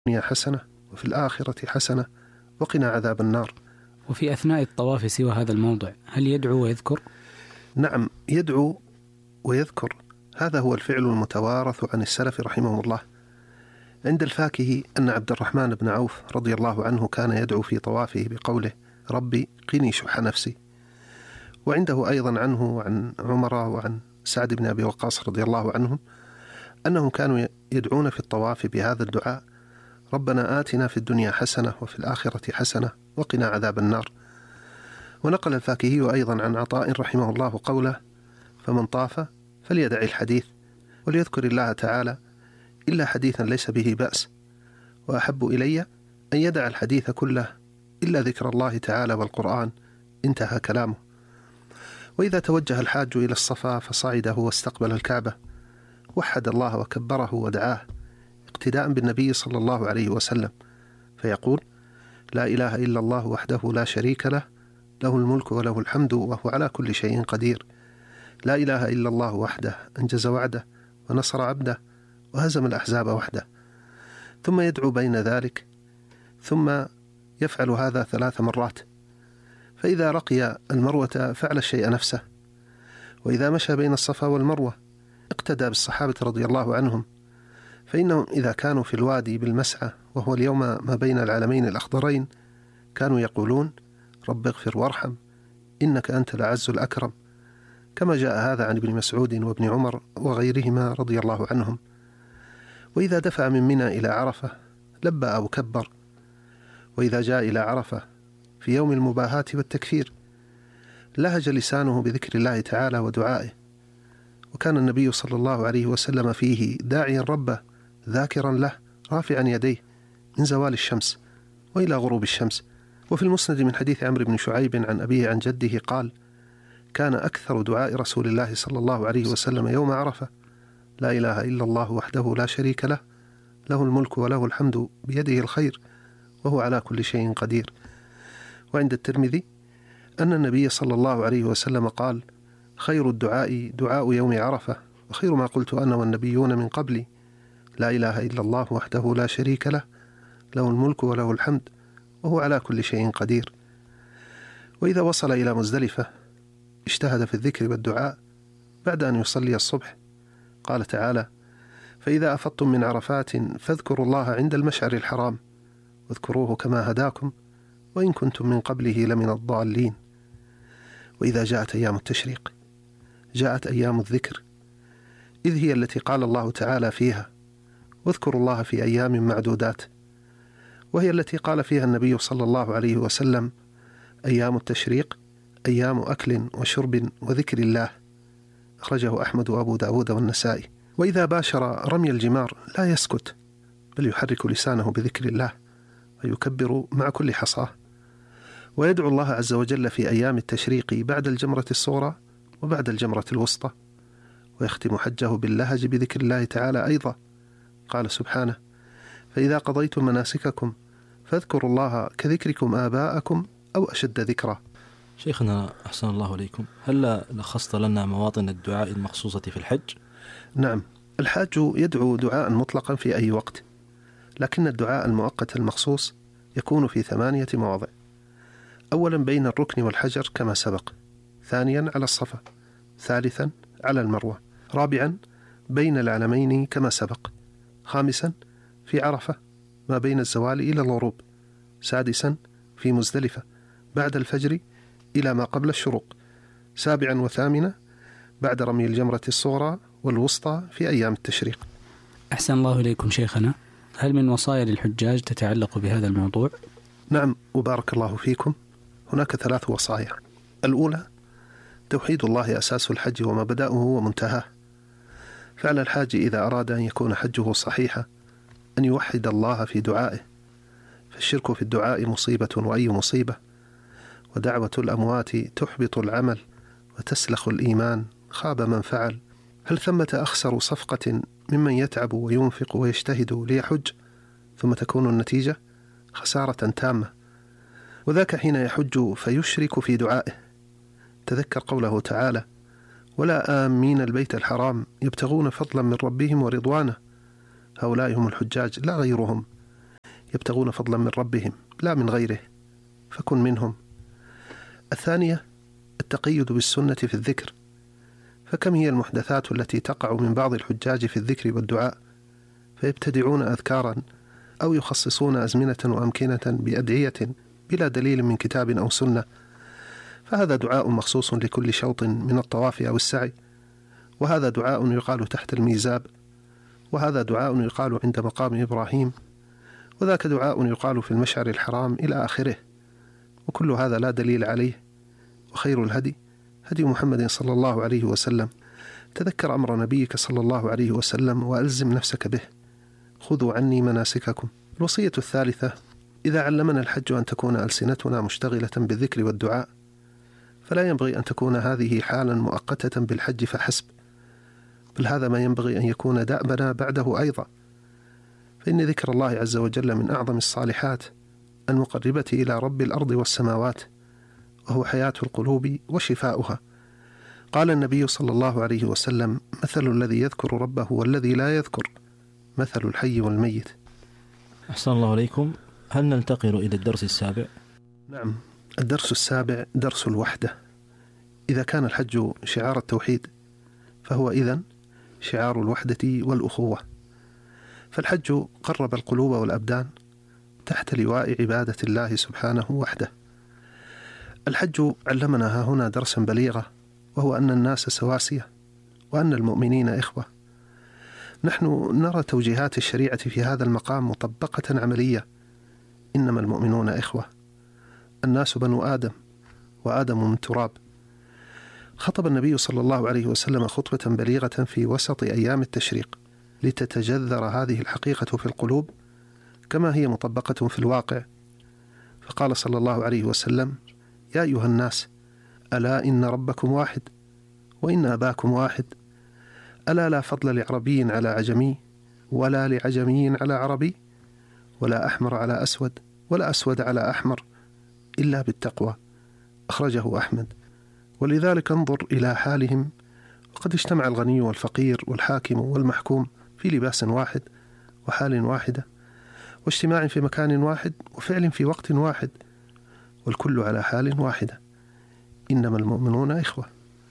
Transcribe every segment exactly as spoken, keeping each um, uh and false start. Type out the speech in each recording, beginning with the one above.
الدنيا حسنة وفي الآخرة حسنة وقنا عذاب النار. وفي أثناء الطواف سوى هذا الموضع هل يدعو ويذكر؟ نعم، يدعو ويذكر. هذا هو الفعل المتوارث عن السلف رحمهم الله. عند الفاكهي أن عبد الرحمن بن عوف رضي الله عنه كان يدعو في طوافه بقوله ربي قني شح نفسي. وعنده أيضا عنه وعن عمر وعن سعد بن أبي وقاص رضي الله عنهم أنهم كانوا يدعون في الطواف بهذا الدعاء ربنا آتنا في الدنيا حسنة وفي الآخرة حسنة وقنا عذاب النار. ونقل الفاكهي أيضا عن عطاء رحمه الله قوله فمن طاف فليدع الحديث وليذكر الله تعالى إلا حديثا ليس به بأس، وأحب إلي أن يدع الحديث كله إلا ذكر الله تعالى والقرآن. انتهى كلامه. وإذا توجه الحاج إلى الصفا فصعده واستقبل الكعبة وحد الله وكبره ودعاه اقتداء بالنبي صلى الله عليه وسلم، فيقول لا إله إلا الله وحده لا شريك له له الملك وله الحمد وهو على كل شيء قدير. لا إله إلا الله وحده أنجز وعده ونصر عبده وهزم الأحزاب وحده. ثم يدعو بين ذلك، ثم يفعل هذا ثلاث مرات. فإذا رقي المروة فعل الشيء نفسه، وإذا مشى بين الصفا والمروة اقتدى بالصحابة رضي الله عنهم، فإنهم إذا كانوا في الوادي بالمسعى وهو اليوم ما بين العلمين الأخضرين كانوا يقولون رب اغفر وارحم إنك أنت الأعز الأكرم، كما جاء هذا عن ابن مسعود وابن عمر وغيرهما رضي الله عنهم. وإذا دفع من منى إلى عرفة لبى أو كبر. وإذا جاء إلى عرفة في يوم المباهاة والتكفير لهج لسانه بذكر الله تعالى ودعائه. وكان النبي صلى الله عليه وسلم فيه داعيا ربه ذاكرا له رافعا يديه من زوال الشمس وإلى غروب الشمس. وفي المسند من حديث عمرو بن شعيب عن أبيه عن جده قال كان أكثر دعاء رسول الله صلى الله عليه وسلم يوم عرفة لا إله إلا الله وحده لا شريك له له الملك وله الحمد بيده الخير وهو على كل شيء قدير. وعند الترمذي أن النبي صلى الله عليه وسلم قال خير الدعاء دعاء يوم عرفة وخير ما قلت أنا والنبيون من قبلي لا إله إلا الله وحده لا شريك له له الملك وله الحمد وهو على كل شيء قدير. وإذا وصل إلى مزدلفة اجتهد في الذكر والدعاء بعد أن يصلي الصبح. قال تعالى فإذا أفضتم من عرفات فاذكروا الله عند المشعر الحرام واذكروه كما هداكم وإن كنتم من قبله لمن الضالين. وإذا جاءت أيام التشريق جاءت أيام الذكر، إذ هي التي قال الله تعالى فيها واذكروا الله في أيام معدودات، وهي التي قال فيها النبي صلى الله عليه وسلم أيام التشريق أيام أكل وشرب وذكر الله. أخرجه أحمد وأبو داود والنسائي. وإذا باشر رمي الجمار لا يسكت بل يحرك لسانه بذكر الله ويكبر مع كل حصاه، ويدعو الله عز وجل في أيام التشريق بعد الجمرة الصغرى وبعد الجمرة الوسطى، ويختم حجه باللهج بذكر الله تعالى أيضا. قال سبحانه فإذا قضيتم مناسككم فاذكروا الله كذكركم آباءكم أو أشد ذكرا. شيخنا أحسن الله عليكم، هل لخصت لنا مواطن الدعاء المخصوصة في الحج؟ نعم، الحاج يدعو دعاء مطلقا في أي وقت، لكن الدعاء المؤقت المخصوص يكون في ثمانية مواضع. أولا بين الركن والحجر كما سبق، ثانيا على الصفا، ثالثا على المروة، رابعا بين العلمين كما سبق، خامسا في عرفة ما بين الزوال إلى الغروب، سادسا في مزدلفة بعد الفجر إلى ما قبل الشروق، سابعا وثامنا بعد رمي الجمرة الصغرى والوسطى في أيام التشريق. أحسن الله إليكم شيخنا، هل من وصايا للحجاج تتعلق بهذا الموضوع؟ نعم وبارك الله فيكم. هناك ثلاث وصايا. الأولى توحيد الله أساس الحج ومبدأه ومنتهاه، فعلى الحاج إذا أراد أن يكون حجه صحيحا أن يوحد الله في دعائه، فالشرك في الدعاء مصيبة وأي مصيبة، ودعوة الأموات تحبط العمل وتسلخ الإيمان، خاب من فعل. هل ثمة أخسر صفقة ممن يتعب وينفق ويجتهد ليحج ثم تكون النتيجة خسارة تامة؟ وذاك حين يحج فيشرك في دعائه. تذكر قوله تعالى ولا آمين البيت الحرام يبتغون فضلا من ربهم ورضوانه، هؤلاء هم الحجاج لا غيرهم. يبتغون فضلا من ربهم لا من غيره، فكن منهم. الثانية التقيد بالسنة في الذكر، فكم هي المحدثات التي تقع من بعض الحجاج في الذكر والدعاء، فيبتدعون أذكارا أو يخصصون أزمنة وأمكنة بأدعية بلا دليل من كتاب أو سنة، فهذا دعاء مخصوص لكل شوط من الطواف أو السعي، وهذا دعاء يقال تحت الميزاب، وهذا دعاء يقال عند مقام إبراهيم، وذاك دعاء يقال في المشعر الحرام إلى آخره، وكل هذا لا دليل عليه. وخير الهدي هدي محمد صلى الله عليه وسلم. تذكر أمر نبيك صلى الله عليه وسلم وألزم نفسك به. خذوا عني مناسككم. الوصية الثالثة: إذا علمنا الحج أن تكون ألسنتنا مشتغلة بالذكر والدعاء، فلا ينبغي أن تكون هذه حالا مؤقتة بالحج فحسب، بل هذا ما ينبغي أن يكون دأبنا بعده أيضا، فإن ذكر الله عز وجل من أعظم الصالحات المقربة إلى رب الأرض والسماوات، وهو حياة القلوب وشفاؤها. قال النبي صلى الله عليه وسلم: مثل الذي يذكر ربه والذي لا يذكر مثل الحي والميت. أحسن الله عليكم. هل ننتقل إلى الدرس السابع؟ نعم، الدرس السابع درس الوحدة. إذا كان الحج شعار التوحيد، فهو إذن شعار الوحدة والأخوة، فالحج قرب القلوب والأبدان تحت لواء عبادة الله سبحانه وحده. الحج علمنا ها هنا درسا بليغا، وهو أن الناس سواسية، وأن المؤمنين إخوة. نحن نرى توجيهات الشريعة في هذا المقام مطبقة عملية. إنما المؤمنون إخوة، الناس بنو آدم، وآدم من تراب. خطب النبي صلى الله عليه وسلم خطبة بليغة في وسط أيام التشريق لتتجذر هذه الحقيقة في القلوب كما هي مطبقة في الواقع، فقال صلى الله عليه وسلم: يا أيها الناس، ألا إن ربكم واحد، وإن أباكم واحد، ألا لا فضل لعربي على عجمي، ولا لعجمي على عربي، ولا أحمر على أسود، ولا أسود على أحمر، إلا بالتقوى. أخرجه أحمد. ولذلك انظر إلى حالهم، وقد اجتمع الغني والفقير والحاكم والمحكوم في لباس واحد وحال واحدة واجتماع في مكان واحد وفعل في وقت واحد، والكل على حال واحدة. إنما المؤمنون إخوة.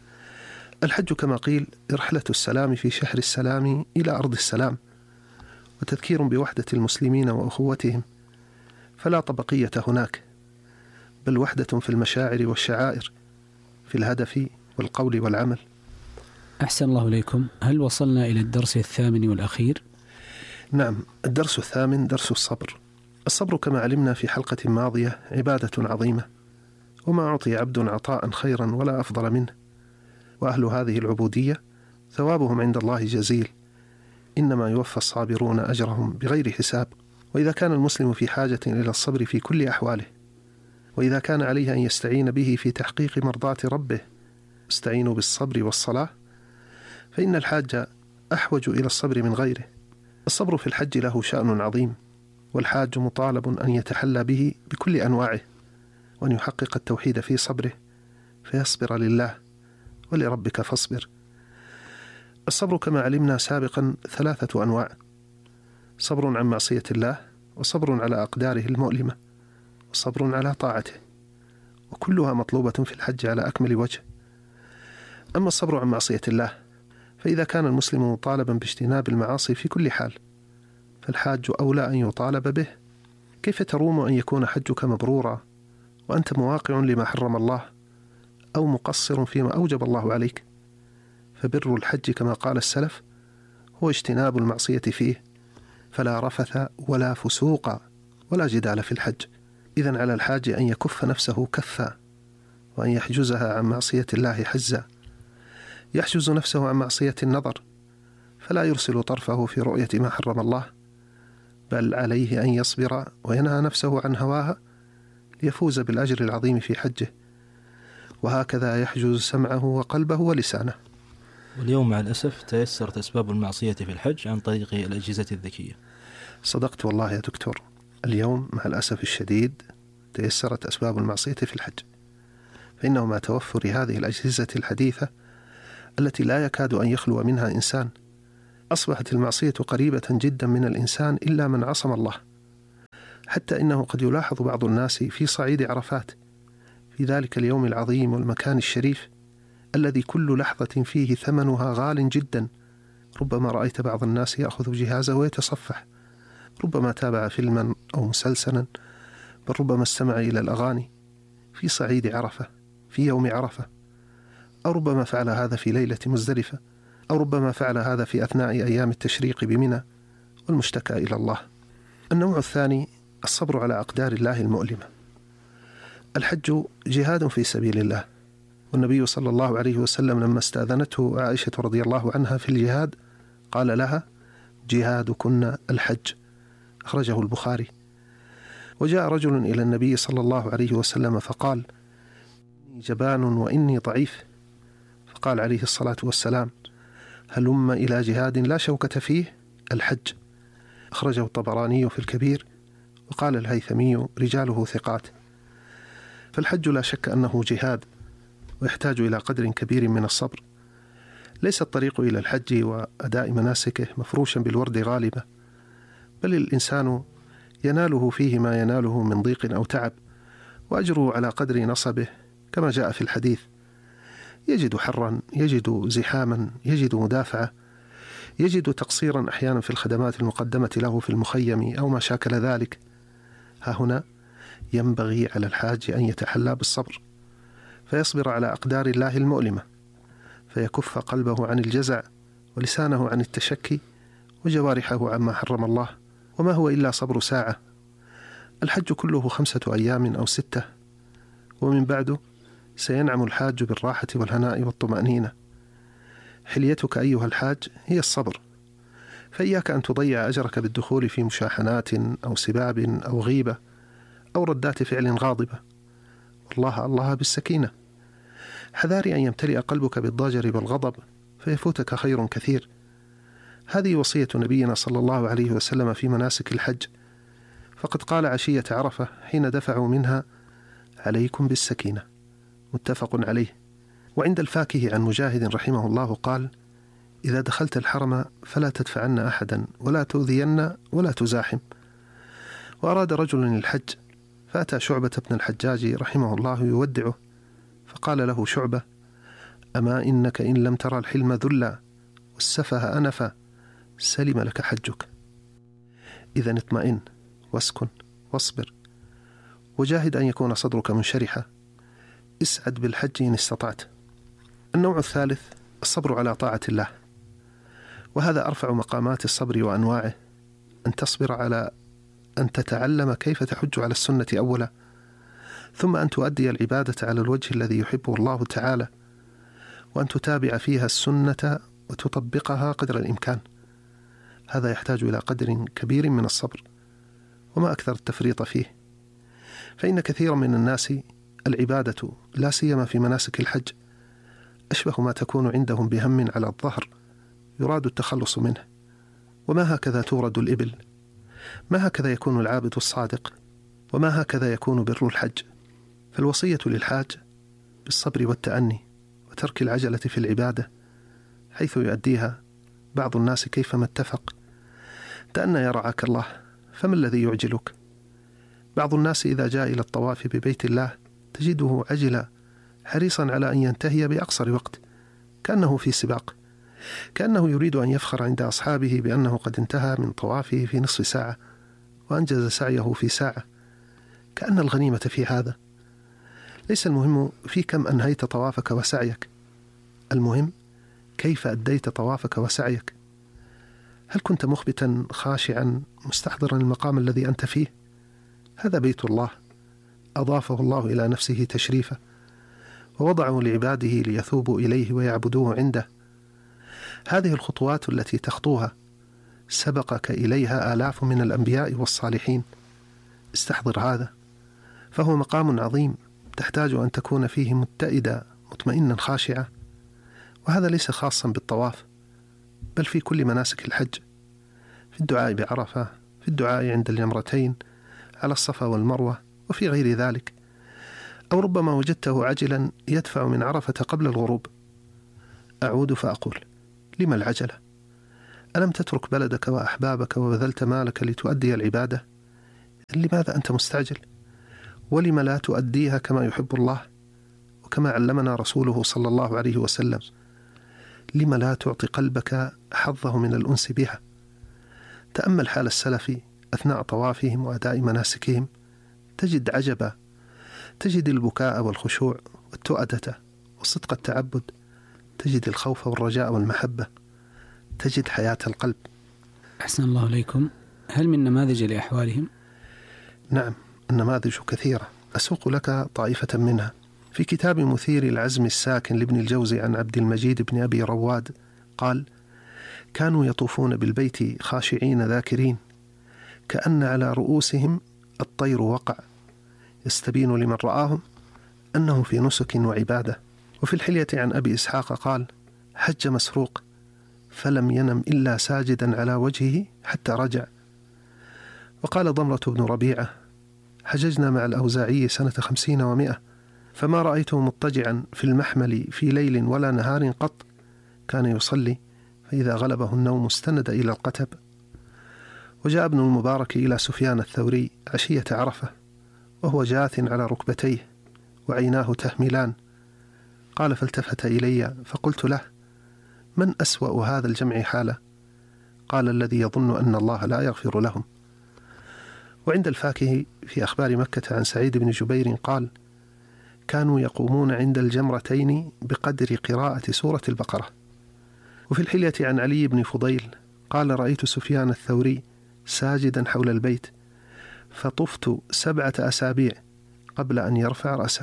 الحج كما قيل رحلة السلام في شهر السلام إلى أرض السلام، وتذكير بوحدة المسلمين وأخوتهم، فلا طبقية هناك، بل وحدة في المشاعر والشعائر، في الهدف والقول والعمل. أحسن الله إليكم. هل وصلنا إلى الدرس الثامن والأخير؟ نعم، الدرس الثامن درس الصبر. الصبر كما علمنا في حلقة ماضية عبادة عظيمة، وما أعطي عبد عطاء خيرا ولا أفضل منه، وأهل هذه العبودية ثوابهم عند الله جزيل، إنما يوفى الصابرون أجرهم بغير حساب. وإذا كان المسلم في حاجة إلى الصبر في كل أحواله، وإذا كان عليه أن يستعين به في تحقيق مرضاة ربه، استعينوا بالصبر والصلاة، فإن الحاج أحوج إلى الصبر من غيره. الصبر في الحج له شأن عظيم، والحاج مطالب أن يتحلى به بكل أنواعه، وأن يحقق التوحيد في صبره، فيصبر لله ولربك فاصبر. الصبر كما علمنا سابقا ثلاثة أنواع: صبر عن معصية الله، وصبر على أقداره المؤلمة، وصبر على طاعته، وكلها مطلوبة في الحج على أكمل وجه. أما الصبر عن معصية الله، فإذا كان المسلم مطالبا باجتناب المعاصي في كل حال، فالحاج أولى أن يطالب به. كيف تروم أن يكون حجك مبرورا وأنت مواقع لما حرم الله، أو مقصر فيما أوجب الله عليك؟ فبر الحج كما قال السلف هو اجتناب المعصية فيه، فلا رفث ولا فسوق ولا جدال في الحج. إذن على الحاج أن يكف نفسه كفا، وأن يحجزها عن معصية الله حجزا. يحجز نفسه عن معصية النظر، فلا يرسل طرفه في رؤية ما حرم الله، بل عليه أن يصبر وينهى نفسه عن هواها ليفوز بالأجر العظيم في حجه. وهكذا يحجز سمعه وقلبه ولسانه. واليوم مع الأسف تيسرت أسباب المعصية في الحج عن طريق الأجهزة الذكية. صدقت والله يا دكتور، اليوم مع الأسف الشديد تيسرت أسباب المعصية في الحج، فإنه مع توفر هذه الأجهزة الحديثة التي لا يكاد أن يخلو منها إنسان، أصبحت المعصية قريبة جدا من الإنسان إلا من عصم الله. حتى إنه قد يلاحظ بعض الناس في صعيد عرفات في ذلك اليوم العظيم والمكان الشريف الذي كل لحظة فيه ثمنها غال جدا، ربما رأيت بعض الناس يأخذ جهازه ويتصفح، ربما تابع فيلما أو مسلسلا، بل ربما استمع إلى الأغاني في صعيد عرفة في يوم عرفة، أو ربما فعل هذا في ليلة مزدلفة، أو ربما فعل هذا في أثناء أيام التشريق بمنى، والمشتكى إلى الله. النوع الثاني الصبر على أقدار الله المؤلمة. الحج جهاد في سبيل الله، والنبي صلى الله عليه وسلم لما استأذنته عائشة رضي الله عنها في الجهاد قال لها: جهادكن الحج، أخرجه البخاري. وجاء رجل إلى النبي صلى الله عليه وسلم فقال: إني جبان وإني ضعيف، فقال عليه الصلاة والسلام: هلم إلى جهاد لا شوكة فيه، الحج، أخرجه الطبراني في الكبير، وقال الهيثمي رجاله ثقات. فالحج لا شك أنه جهاد، ويحتاج إلى قدر كبير من الصبر. ليس الطريق إلى الحج وأداء مناسكه مفروشا بالورد غالبا، بل الإنسان يناله فيه ما يناله من ضيق أو تعب، وأجره على قدر نصبه كما جاء في الحديث. يجد حرا، يجد زحاما، يجد مدافعة، يجد تقصيرا أحيانا في الخدمات المقدمة له في المخيم أو ما شاكل ذلك. ها هنا ينبغي على الحاج أن يتحلى بالصبر، فيصبر على أقدار الله المؤلمة، فيكف قلبه عن الجزع، ولسانه عن التشكي، وجوارحه عما حرم الله، وما هو إلا صبر ساعة. الحج كله خمسة أيام أو ستة، ومن بعده سينعم الحاج بالراحة والهناء والطمأنينة. حليتك أيها الحاج هي الصبر، فإياك أن تضيع أجرك بالدخول في مشاحنات أو سباب أو غيبة أو ردات فعل غاضبة، والله الله بالسكينة. حذاري أن يمتلئ قلبك بالضجر والغضب فيفوتك خير كثير. هذه وصية نبينا صلى الله عليه وسلم في مناسك الحج، فقد قال عشية عرفة حين دفعوا منها: عليكم بالسكينة، متفق عليه. وعند الفاكه عن مجاهد رحمه الله قال: إذا دخلت الحرم فلا تدفعن أحدا ولا تؤذين ولا تزاحم. وأراد رجل الحج فأتى شعبة بن الحجاج رحمه الله يودعه، فقال له شعبة: أما إنك إن لم ترى الحلم ذلا والسفه أنفا سلم لك حجك. إذن اطمئن واسكن واصبر، وجاهد أن يكون صدرك منشرحا، اسعد بالحج إن استطعت. النوع الثالث الصبر على طاعة الله، وهذا أرفع مقامات الصبر وأنواعه، أن تصبر على أن تتعلم كيف تحج على السنة أولا، ثم أن تؤدي العبادة على الوجه الذي يحبه الله تعالى، وأن تتابع فيها السنة وتطبقها قدر الإمكان. هذا يحتاج إلى قدر كبير من الصبر، وما أكثر التفريط فيه، فإن كثيرا من الناس العبادة لا سيما في مناسك الحج أشبه ما تكون عندهم بهم على الظهر يراد التخلص منه، وما هكذا تورد الإبل، ما هكذا يكون العابد الصادق، وما هكذا يكون بر الحج. فالوصية للحاج بالصبر والتأني وترك العجلة في العبادة حيث يؤديها بعض الناس كيفما اتفق. تأنى يا رعاك الله، فما الذي يعجلك؟ بعض الناس إذا جاء إلى الطواف ببيت الله تجده عجلا حريصا على أن ينتهي بأقصر وقت، كأنه في سباق، كأنه يريد أن يفخر عند أصحابه بأنه قد انتهى من طوافه في نصف ساعة وأنجز سعيه في ساعة، كأن الغنيمة في هذا. ليس المهم في كم أنهيت طوافك وسعيك، المهم كيف أديت طوافك وسعيك. هل كنت مخبتا خاشعا مستحضرا المقام الذي أنت فيه؟ هذا بيت الله أضافه الله إلى نفسه تشريفا، ووضعه لعباده ليثوبوا إليه ويعبدوه عنده. هذه الخطوات التي تخطوها سبقك إليها آلاف من الأنبياء والصالحين. استحضر هذا، فهو مقام عظيم تحتاج أن تكون فيه متئدا مطمئنا خاشعا. وهذا ليس خاصا بالطواف، بل في كل مناسك الحج، في الدعاء بعرفة، في الدعاء عند الجمرتين، على الصفا والمروة، وفي غير ذلك. أو ربما وجدته عجلا يدفع من عرفة قبل الغروب. أعود فأقول: لما العجلة؟ ألم تترك بلدك وأحبابك وبذلت مالك لتؤدي العبادة؟ لماذا أنت مستعجل؟ ولم لا تؤديها كما يحب الله وكما علمنا رسوله صلى الله عليه وسلم؟ لم لا تعطي قلبك حظه من الأنس بها؟ تأمل حال السلف أثناء طوافهم وأداء مناسكهم، تجد عجبا، تجد البكاء والخشوع والتؤدة وصدق التعبد، تجد الخوف والرجاء والمحبة، تجد حياة القلب. أحسن الله إليكم. هل من نماذج لأحوالهم؟ نعم، النماذج كثيرة، أسوق لك طائفة منها. في كتاب مثير العزم الساكن لابن الجوزي عن عبد المجيد بن أبي رواد قال: كانوا يطوفون بالبيت خاشعين ذاكرين، كأن على رؤوسهم الطير وقع، يستبين لمن رآهم أنهم في نسك وعبادة. وفي الحلية عن أبي إسحاق قال: حج مسروق فلم ينم إلا ساجدا على وجهه حتى رجع. وقال ضمرة بن ربيعة: حججنا مع الأوزاعي سنة خمسين ومائة، فما رأيته مضطجعا في المحمل في ليل ولا نهار قط، كان يصلي فإذا غلبه النوم استند إلى القتب. وجاء ابن المبارك إلى سفيان الثوري عشية عرفة وهو جاث على ركبتيه وعيناه تهملان، قال: فالتفت إلي فقلت له: من أسوأ هذا الجمع حاله؟ قال: الذي يظن أن الله لا يغفر لهم. وعند الفاكهي في أخبار مكة عن سعيد بن جبير قال: كانوا يقومون عند الجمرتين بقدر قراءة سورة البقرة. وفي الحلية عن علي بن فضيل قال: رأيت سفيان الثوري ساجدا حول البيت فطفت سبعة أسابيع قبل أن يرفع رأسه.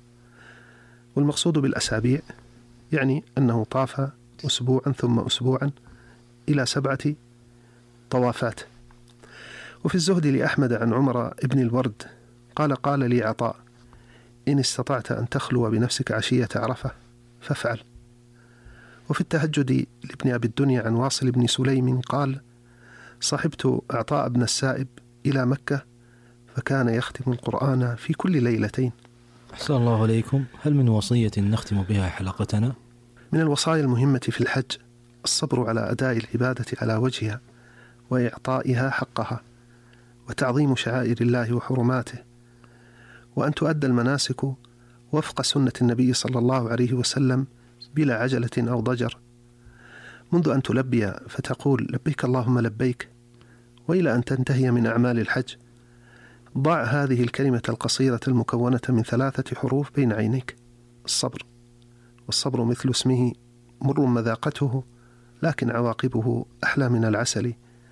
والمقصود بالأسابيع يعني أنه طاف أسبوعا ثم أسبوعا إلى سبعة طوافات. وفي الزهد لأحمد عن عمر ابن الورد قال: قال لي عطاء: إن استطعت أن تخلو بنفسك عشية عرفة فافعل. وفي التهجد لابن أبي الدنيا عن واصل بن سليم قال: صحبت عطاء بن السائب إلى مكة فكان يختم القرآن في كل ليلتين. أحسن الله عليكم. هل من وصية نختم بها حلقتنا؟ من الوصايا المهمة في الحج الصبر على أداء العبادة على وجهها وإعطائها حقها، وتعظيم شعائر الله وحرماته، وأن تؤدى المناسك وفق سنة النبي صلى الله عليه وسلم بلا عجلة أو ضجر، منذ أن تلبي فتقول لبيك اللهم لبيك وإلى أن تنتهي من أعمال الحج. ضع هذه الكلمة القصيرة المكونة من ثلاثة حروف بين عينيك: الصبر. والصبر مثل اسمه مر مذاقته لكن عواقبه أحلى من العسل.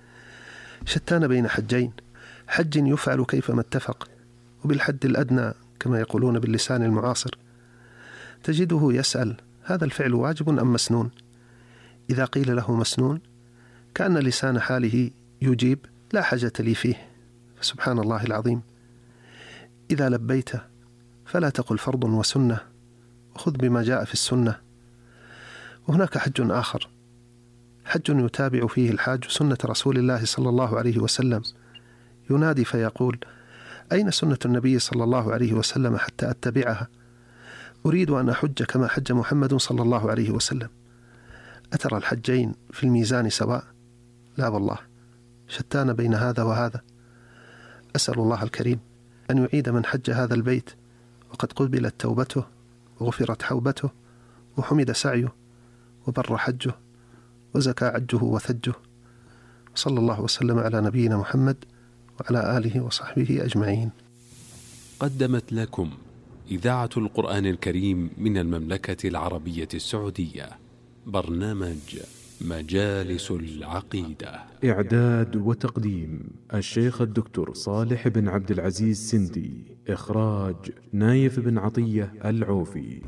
شتان بين حجين: حج يفعل كيفما اتفق وبالحد الأدنى كما يقولون باللسان المعاصر، تجده يسأل: هذا الفعل واجب أم مسنون؟ إذا قيل له مسنون كأن لسان حاله يجيب: لا حاجة لي فيه. فسبحان الله العظيم. إذا لبيت فلا تقل فرض وسنة، وخذ بما جاء في السنة. وهناك حج آخر، حج يتابع فيه الحاج سنة رسول الله صلى الله عليه وسلم، ينادي فيقول: أين سنة النبي صلى الله عليه وسلم حتى أتبعها؟ أريد أن أحج كما حج محمد صلى الله عليه وسلم. أترى الحجين في الميزان سواء؟ لا والله، شتان بين هذا وهذا. أسأل الله الكريم أن يعيد من حج هذا البيت وقد قبلت توبته وغفرت حوبته وحمد سعيه وبر حجه وزكى عجه وثجه، صلى الله وسلم على نبينا محمد وعلى آله وصحبه أجمعين. قدمت لكم إذاعة القرآن الكريم من المملكة العربية السعودية برنامج مجالس العقيدة. إعداد وتقديم الشيخ الدكتور صالح بن عبد العزيز سندي. إخراج نايف بن عطية العوفي.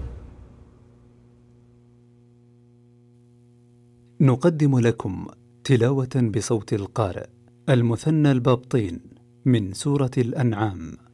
نقدم لكم تلاوة بصوت القارئ المثنى البابطين من سورة الأنعام.